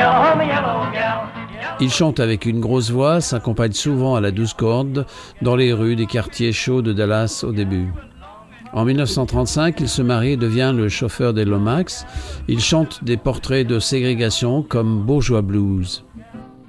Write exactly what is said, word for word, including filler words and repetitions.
Il chante avec une grosse voix, s'accompagne souvent à la douze cordes dans les rues des quartiers chauds de Dallas au début. En dix-neuf cent trente-cinq, il se marie et devient le chauffeur des Lomax. Il chante des portraits de ségrégation comme Bourgeois Blues.